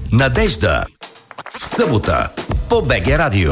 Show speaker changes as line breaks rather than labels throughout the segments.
Надежда. В събота по БГ Радио.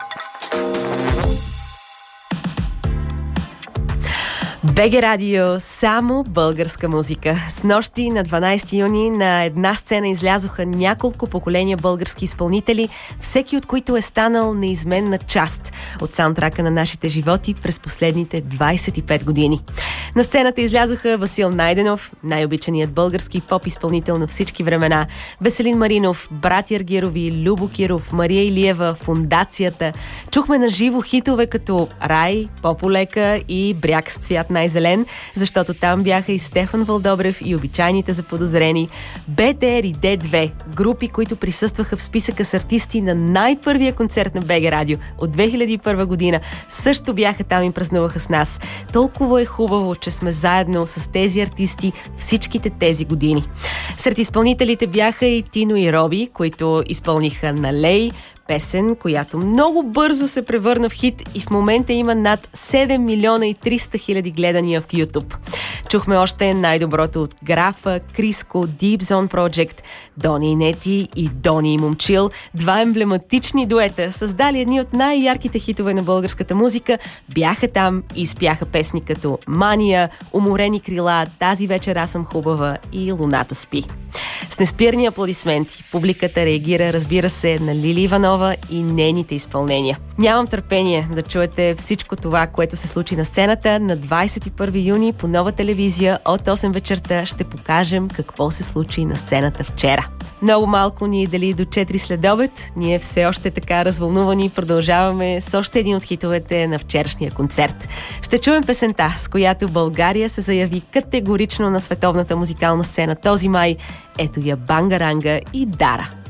БГ Радио, само българска музика. Снощи на 12 юни на една сцена излязоха няколко поколения български изпълнители, всеки от които е станал неизменна част от саундтрака на нашите животи през последните 25 години. На сцената излязоха Васил Найденов, най-обичаният български поп-изпълнител на всички времена, Веселин Маринов, братя Аргирови, Любо Киров, Мария Илиева, Фондацията. Чухме на живо хитове като Рай, Пополека и Бряг с цвят най-зелен, защото там бяха и Стефан Вълдобрев и обичайните заподозрени, БТР и Д2, групи, които присъстваха в списъка с артисти на най-първия концерт на БГ Радио от 2001 година. Също бяха там и празнуваха с нас. Толкова е хубаво, че сме заедно с тези артисти всичките тези години. Сред изпълнителите бяха и Тино и Роби, които изпълниха Налей, песен, която много бързо се превърна в хит и в момента има над 7 милиона и 300 хиляди гледания в YouTube. Чухме още най-доброто от Графа, Криско, Deep Zone Project, Дони и Нети и Дони и Момчил. Два емблематични дуета, създали едни от най-ярките хитове на българската музика, бяха там и изпяха песни като Мания, Уморени крила, Тази вечер аз съм хубава и Луната спи. С неспирни аплодисменти публиката реагира, разбира се, на Лили Иванова и нейните изпълнения. Нямам търпение да чуете всичко това, което се случи на сцената. На 21 юни по Нова телевизия от 8 вечерта ще покажем какво се случи на сцената вчера. Много малко ни дали до 4 следобед. Ние все още така развълнувани продължаваме с още един от хитовете на вчерашния концерт. Ще чуем песента, с която България се заяви категорично на световната музикална сцена този май. Ето я Бангаранга и Дара.